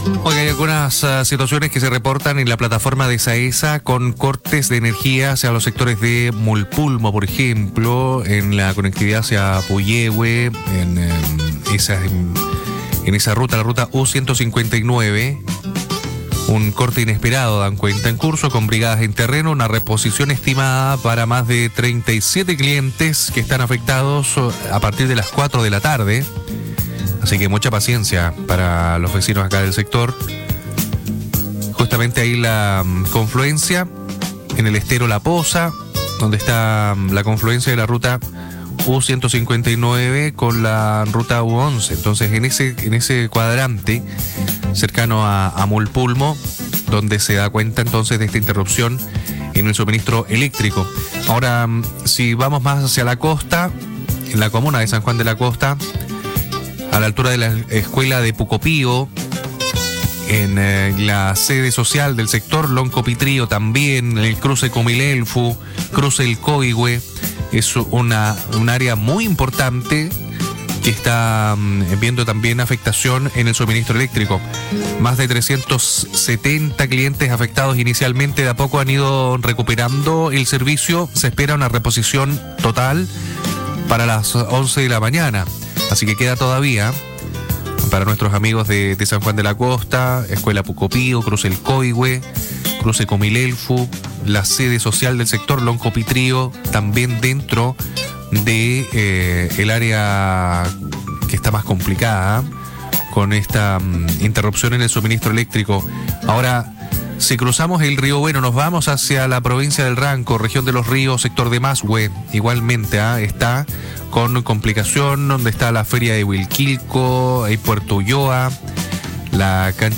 Oiga, hay algunas situaciones que se reportan en la plataforma de SAESA con cortes de energía hacia los sectores de Molpulmo, por ejemplo, en la conectividad hacia Puyehue, en esa ruta, la ruta U159. Un corte inesperado, dan cuenta, en curso con brigadas en terreno, una reposición estimada para más de 37 clientes que están afectados a partir de las 4 de la tarde. Así que mucha paciencia para los vecinos acá del sector. Justamente ahí la confluencia en el estero La Poza, donde está la confluencia de la ruta U159 con la ruta U11. Entonces en ese cuadrante cercano a Molpulmo, donde se da cuenta entonces de esta interrupción en el suministro eléctrico. Ahora, si vamos más hacia la costa, en la comuna de San Juan de la Costa, a la altura de la escuela de Pucopío, en la sede social del sector Loncopitrío también, el cruce Comilelfu, cruce El Coihue, es un área muy importante que está viendo también afectación en el suministro eléctrico. Más de 370 clientes afectados inicialmente, de a poco han ido recuperando el servicio. Se espera una reposición total para las 11 de la mañana. Así que queda todavía para nuestros amigos de San Juan de la Costa, Escuela Pucopío, Cruce El Coihue, Cruce Comilelfu, la sede social del sector Loncopitrío, también dentro de el área que está más complicada con esta interrupción en el suministro eléctrico. Ahora, si cruzamos el río Bueno, nos vamos hacia la provincia del Ranco, región de los Ríos, sector de Mashue, igualmente está con complicación, donde está la feria de Huilquilco, Puerto Ulloa, la cancha